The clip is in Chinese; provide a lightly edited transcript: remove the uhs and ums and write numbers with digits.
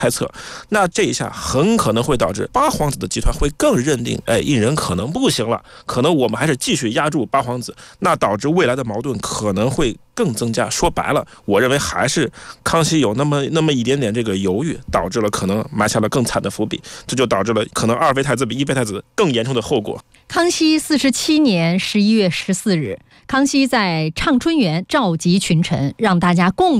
猜测，那这一下很可能会导致八皇子的集团会更认定，胤仁可能不行了，可能我们还是继续压住八皇子，那导致未来的矛盾可能会更增加。说白了，我认为还是康熙有那么一点点这个犹豫，导致了可能埋下了更惨的伏笔，这就导致了可能二妃太子比一妃太子更严重的后果。 康熙47年11月14日，康熙在畅春园召集群臣，让大家共